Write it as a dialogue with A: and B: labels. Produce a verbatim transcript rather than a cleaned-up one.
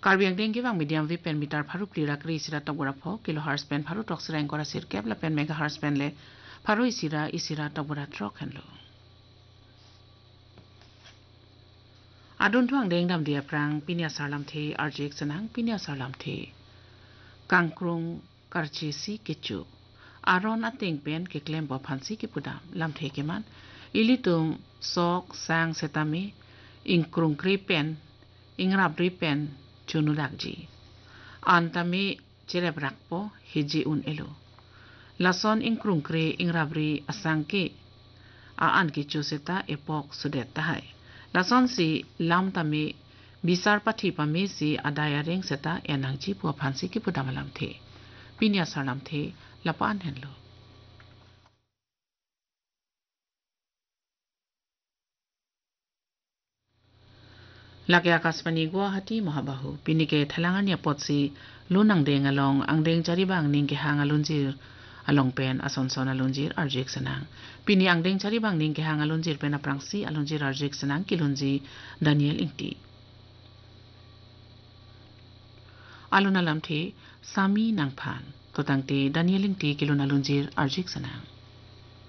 A: Karbi ang deng kibang medium wave pen meter pharu klira kri isira togora pho kilohertz pen pharu toksira engkora sir kebla pen megahertz pen le pharu isira isira togora trok henlo. Adun thuang deng dam dia prang pinya sarlam the arjek sanang pinya sarlam the kangkrung karchi si kichu aron ating pen ke klem bo phansi ki pudam lam the ke man ilitum sok sang setami ingkrung kri pen ingrab ri pen chunulakji antami cerebrakpo hiji un elo lason ingkrung kri ingrabri asangki a an ki chuseta epok sudet tahai lason si lam tami bisar pathi pami si adaya reng seta enangji pu phansi ki pudamalam the pinya sarlam the lapan henlo. Laki Akashvani Guwahati Mahabahu pinike thalangan ya potsi lunang deng along ang deng charibang ning ke hang alunjir along pen asonson alunjir arjek sanang pini ang deng charibang ning ke hang alunjir pen aprangsi alunjir arjek sanang kilunji Daniel Ingti alunalam the sami nangphan totangte Daniel Ingti kilun alunjir arjek sanang